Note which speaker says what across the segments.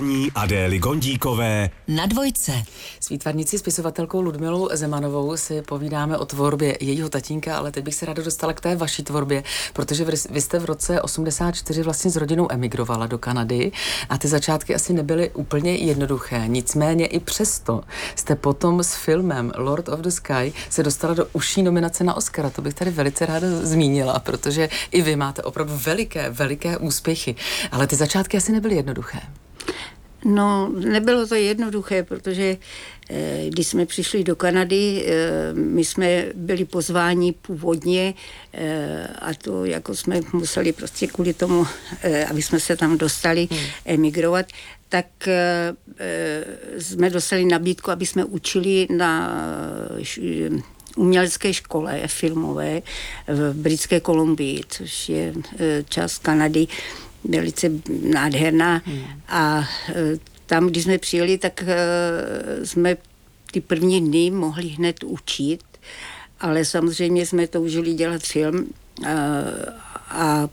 Speaker 1: Adély Gondíkové
Speaker 2: na Dvojce.
Speaker 3: S výtvarnicí, spisovatelkou Ludmilou Zemanovou si povídáme o tvorbě jejího tatínka, ale teď bych se ráda dostala k té vaší tvorbě, protože vy jste v roce 84 vlastně s rodinou emigrovala do Kanady a ty začátky asi nebyly úplně jednoduché. Nicméně i přesto jste potom s filmem Lord of the Sky se dostala do užší nominace na Oscara. To bych tady velice ráda zmínila, protože i vy máte opravdu veliké úspěchy. Ale ty začátky asi nebyly jednoduché.
Speaker 4: No, nebylo to jednoduché, protože když jsme přišli do Kanady, my jsme byli pozváni původně a to jako jsme museli prostě kvůli tomu, aby jsme se tam dostali emigrovat, tak jsme dostali nabídku, aby jsme učili na umělecké škole filmové v Britské Kolumbii, což je část Kanady, velice nádherná a tam, když jsme přijeli, tak jsme ty první dny mohli hned učit, ale samozřejmě jsme toužili dělat film a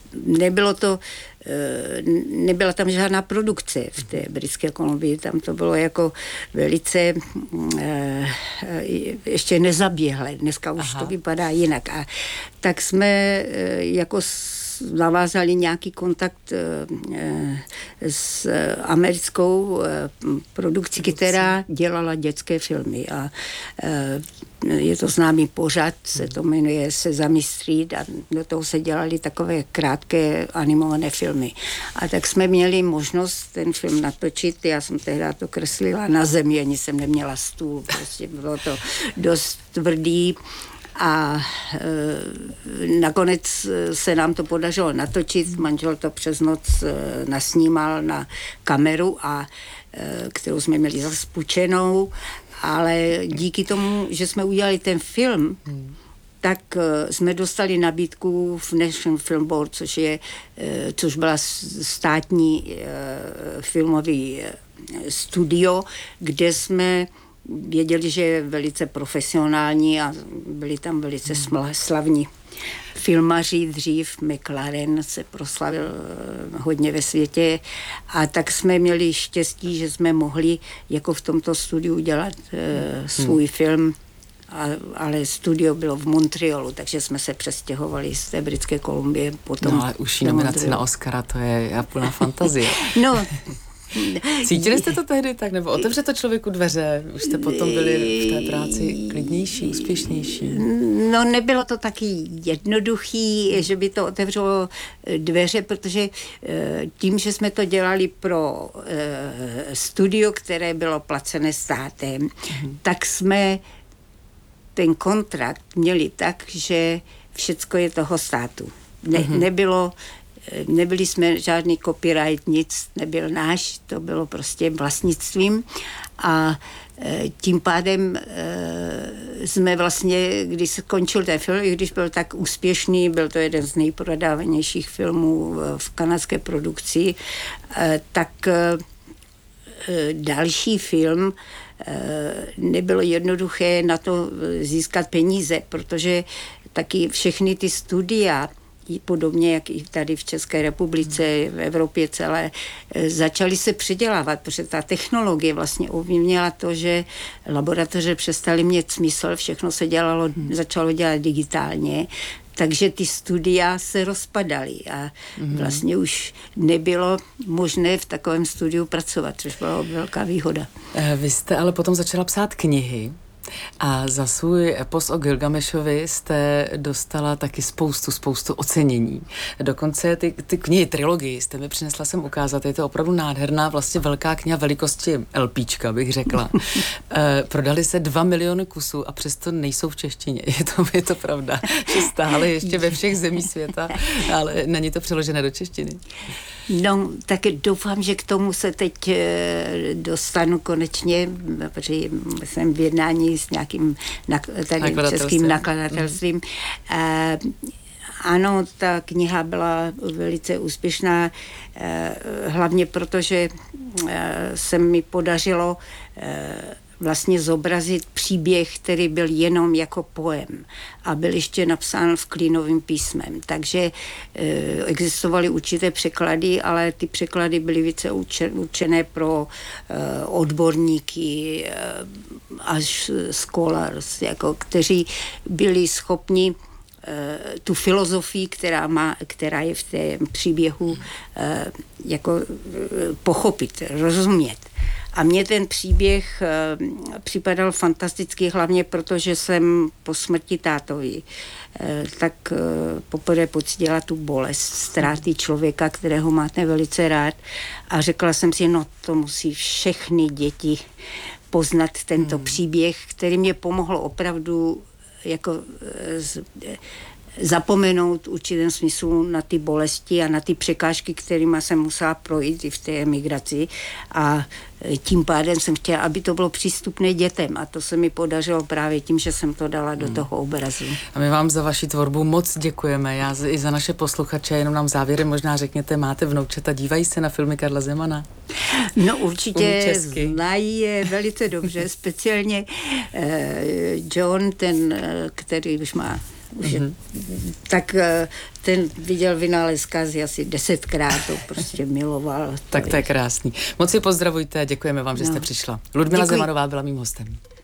Speaker 4: nebyla tam žádná produkce v té Britské Kolumbii, tam to bylo jako velice ještě nezaběhlé, dneska už to vypadá jinak. A tak jsme jako navázali nějaký kontakt s americkou produkcí, která dělala dětské filmy a je to známý pořad, se to jmenuje Sesame Street a do toho se dělaly takové krátké animované filmy. A tak jsme měli možnost ten film natočit, já jsem tehdy to kreslila na zemi, ani jsem neměla stůl, prostě bylo to dost tvrdý. A nakonec se nám to podařilo natočit, manžel to přes noc nasnímal na kameru, kterou jsme měli zaspůjčenou, ale díky tomu, že jsme udělali ten film, tak jsme dostali nabídku v National Film Board, což byla státní filmový studio, kde jsme věděli, že je velice profesionální a byli tam velice slavní filmaři dřív. McLaren se proslavil hodně ve světě a tak jsme měli štěstí, že jsme mohli jako v tomto studiu dělat svůj film, ale studio bylo v Montrealu, takže jsme se přestěhovali z té Britské Kolumbie potom.
Speaker 3: No ale užší nominace na Oscara, to je plná fantazie.
Speaker 4: No,
Speaker 3: cítili jste to tehdy tak, nebo otevře to člověku dveře? Už jste potom byli v té práci klidnější, úspěšnější?
Speaker 4: No, nebylo to taky jednoduchý, že by to otevřelo dveře, protože tím, že jsme to dělali pro studio, které bylo placené státem, tak jsme ten kontrakt měli tak, že všecko je toho státu. Nebyli jsme žádný copyright, nic nebyl náš, to bylo prostě vlastnictvím a tím pádem jsme vlastně, když skončil ten film, i když byl tak úspěšný, byl to jeden z nejprodávanějších filmů v kanadské produkci, tak další film nebylo jednoduché na to získat peníze, protože taky všechny ty studia, podobně jak i tady v České republice, v Evropě celé, začaly se předělávat, protože ta technologie vlastně ovlivnila to, že laboratoře přestaly mít smysl, všechno se začalo dělat digitálně, takže ty studia se rozpadaly a vlastně už nebylo možné v takovém studiu pracovat, což byla velká výhoda.
Speaker 3: Vy jste ale potom začala psát knihy. A za svůj epos o Gilgamešovi jste dostala taky spoustu ocenění. Dokonce ty knihy, trilogii jste mi přinesla sem ukázat. Je to opravdu nádherná, vlastně velká kniha velikosti LPčka, bych řekla. Prodali se 2 miliony kusů a přesto nejsou v češtině. Je to pravda, že stále ještě ve všech zemích světa, ale není to přeložené do češtiny.
Speaker 4: No, tak doufám, že k tomu se teď dostanu konečně, protože jsem v jednání s nějakým českým nakladatelstvím. Ano, ta kniha byla velice úspěšná, hlavně proto, že se mi podařilo vlastně zobrazit příběh, který byl jenom jako poem a byl ještě napsán v klínovým písmem. Takže existovaly určité překlady, ale ty překlady byly více určené pro odborníky až scholars, jako, kteří byli schopni tu filozofii, která je v té příběhu jako pochopit, rozumět. A mně ten příběh připadal fantastický, hlavně protože jsem po smrti tátovi tak poprvé pocítila tu bolest ztráty člověka, kterého máte velice rád. A řekla jsem si, no to musí všechny děti poznat tento příběh, který mě pomohl opravdu jako zapomenout v určitém smyslu na ty bolesti a na ty překážky, kterými jsem musela projít i v té emigraci. A tím pádem jsem chtěla, aby to bylo přístupné dětem. A to se mi podařilo právě tím, že jsem to dala do toho obrazu.
Speaker 3: A my vám za vaši tvorbu moc děkujeme. Já i za naše posluchače, jenom nám závěrem možná řekněte, máte vnoučata, dívají se na filmy Karla Zemana?
Speaker 4: No určitě znají je velice dobře, speciálně John, ten, který už má tak ten viděl Vynález zkázy asi 10krát, to prostě miloval.
Speaker 3: Tak to je krásný. Moc si pozdravujte a děkujeme vám, že jste přišla. Ludmila Zemanová byla mým hostem.